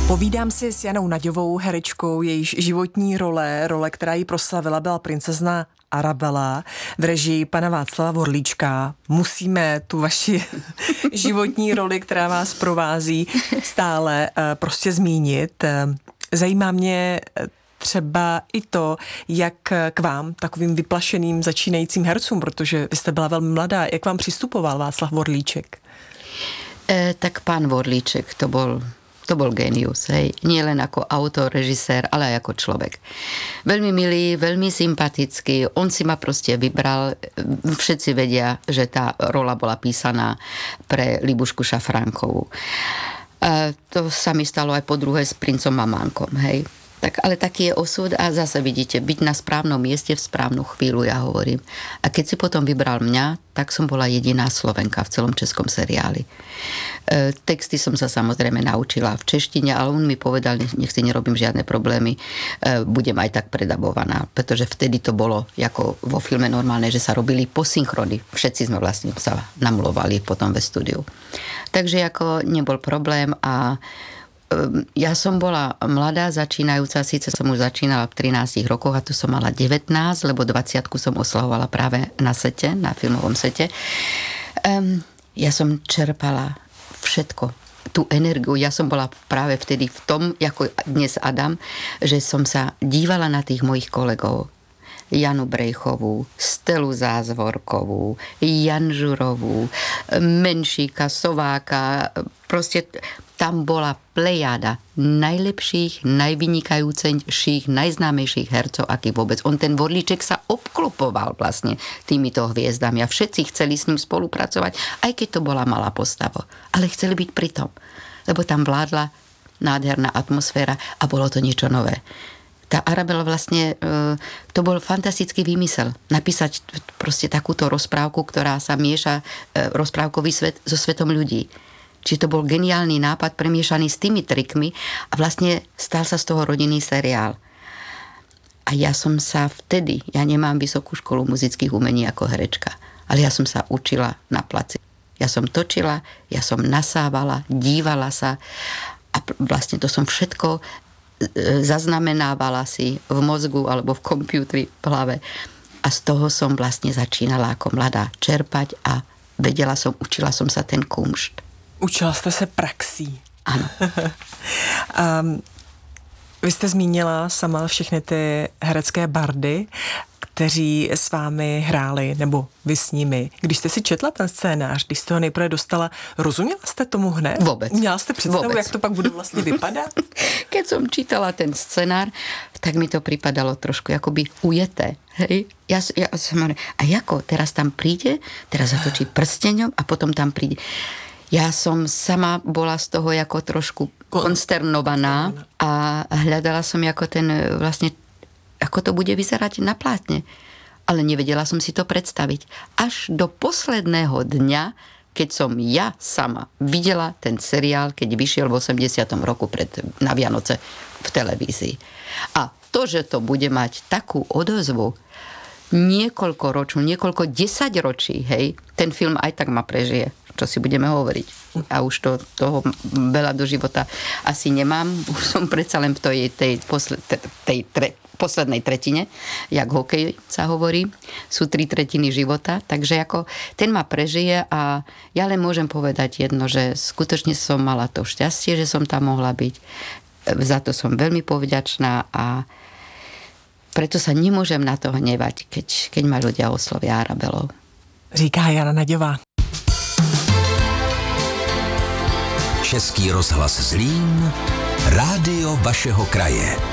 Povídám si s Janou Naďovou, herečkou, jejíž životní role, která ji proslavila, byla princezna Arabela v režii pana Václava Vorlíčka. Musíme tu vaši životní roli, která vás provází, stále prostě zmínit. Zajímá mě třeba i to, jak k vám, takovým vyplašeným začínajícím hercům, protože vy jste byla velmi mladá, jak vám přistupoval Václav Vorlíček? Tak pán Vorlíček, to bol génius, hej. Nie len ako autor, režisér, ale aj ako človek. Veľmi milý, veľmi sympatický. On si ma proste vybral. Všetci vedia, že tá rola bola písaná pre Libušku Šafránkovú. To sa mi stalo aj po druhé s princom Mamánkom, hej. Tak, ale taký je osud a zase vidíte, byť na správnom mieste v správnu chvíľu, ja hovorím. A keď si potom vybral mňa, tak som bola jediná Slovenka v celom českom seriáli. Texty som sa samozrejme naučila v češtine, ale on mi povedal, nech si nerobím žiadne problémy, budem aj tak predabovaná, pretože vtedy to bolo ako vo filme normálne, že sa robili posynchrony. Všetci sme vlastne sa namulovali potom ve studiu. Takže ako nebol problém a ja som bola mladá, začínajúca, síce som už začínala v 13 rokoch a tu som mala 19, lebo 20 som oslavovala práve na sete, na filmovom sete. Ja som čerpala všetko, tú energiu. Ja som bola práve vtedy v tom, ako dnes Adam, že som sa dívala na tých mojich kolegov. Janu Brejchovú, Stelu Zázvorkovú, Janžurovú, Menšíka, Sováka, proste tam bola plejáda najlepších, najvynikajúcejších, najznámejších hercov, aký vôbec. On, ten Vorlíček, sa obklopoval vlastne týmito hviezdami a všetci chceli s ním spolupracovať, aj keď to bola malá postava. Ale chceli byť pri tom, lebo tam vládla nádherná atmosféra a bolo to niečo nové. Tá Arabela vlastne, to bol fantastický výmysel. Napísať proste takúto rozprávku, ktorá sa mieša rozprávkový svet so svetom ľudí. Čiže to bol geniálny nápad premiešaný s tými trikmi a vlastne stal sa z toho rodinný seriál. A ja som sa vtedy, ja nemám vysokú školu muzických umení ako herečka, ale ja som sa učila na placi. Ja som točila, ja som nasávala, dívala sa a vlastne to som všetko zaznamenávala si v mozgu alebo v počítači v hlave. A z toho som vlastne začínala ako mladá čerpať a učila som sa ten kumšt. Učila jste se praxí. Ano. Vy jste zmínila sama všechny ty herecké bardy, kteří s vámi hráli, nebo vy s nimi. Když jste si četla ten scénář, když jste ho nejprve dostala, rozuměla jste tomu hned? Vůbec. Měla jste představu, jak to pak bude vlastně vypadat? Keď som čítala ten scenár, tak mi to pripadalo trošku akoby ujeté. Hej? Ja som hovorila, a ako? Teraz tam príde, teraz zatočí prsteňom a potom tam príde. Ja som sama bola z toho ako trošku konsternovaná a hľadala som ako ten vlastne, ako to bude vyzerať na plátne. Ale nevedela som si to predstaviť. Až do posledného dňa, keď som ja sama videla ten seriál, keď vyšiel v 80. roku na Vianoce v televízii. A to, že to bude mať takú odozvu, niekoľko 10 ročí, hej, ten film aj tak ma prežije. Čo si budeme hovoriť. A už toho veľa do života asi nemám. Už som predsa len v tej poslednej tretine, jak hokej sa hovorí. Sú 3/3 života, takže ako ten ma prežije a ja len môžem povedať jedno, že skutočne som mala to šťastie, že som tam mohla byť. Za to som veľmi povďačná a preto sa nemôžem na to hnevať, keď ma ľudia oslovia Arabelou. Říká Jana Naďová. Český rozhlas Zlín, rádio vašeho kraje.